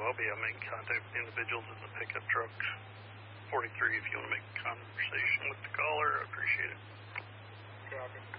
I'll making contact with the individuals in the pickup truck. 43, if you want to make conversation with the caller, I appreciate it. Copy.